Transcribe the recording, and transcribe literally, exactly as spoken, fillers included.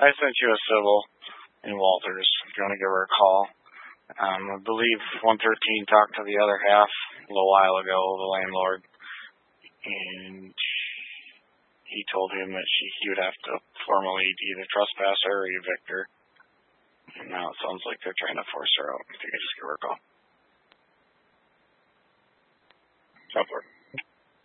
I sent you a civil in Walters if you want to give her a call. Um, I believe one thirteen talked to the other half a little while ago, the landlord, and he told him that she, he would have to formally either trespass her or evict her. And now it sounds like they're trying to force her out. If you could just give her a call. Go for it.